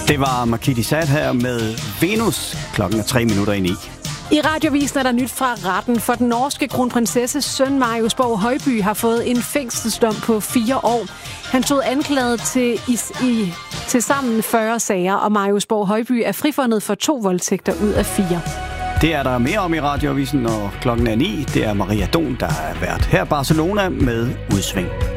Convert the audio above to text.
Det var Marquis de Sade her med Venus. Klokken er 3 minutter i 9. I Radiovisen er der nyt fra retten, for den norske kronprinsesses søn Marius Borg Højby har fået en fængselsdom på 4 år. Han stod anklaget til sammen 40 sager, og Marius Borg Højby er frifundet for 2 voldtægter ud af 4. Det er der mere om i Radioavisen, og klokken er 9. Det er Maria Don, der er vært her i Barcelona med Udsving.